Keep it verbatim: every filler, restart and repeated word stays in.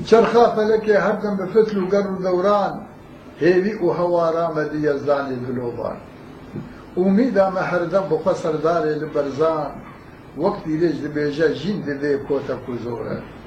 چرخا فلکێ هەردەم بە فتل و گەڕ و دەوران هێوی و هەوارامەدی یەزدانی دلۆبان ئومیدامە هەردەم بۆ خۆ سەردارێ لە بەرزان وەک دیرێژ دەبێژە ژین دەدێ کۆتە کوزۆرە